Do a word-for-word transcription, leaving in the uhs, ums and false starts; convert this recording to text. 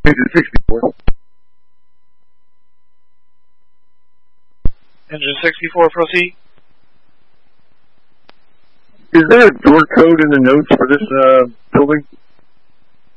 Engine sixty-four. Engine sixty-four, proceed. Is there a door code in the notes for this uh, building?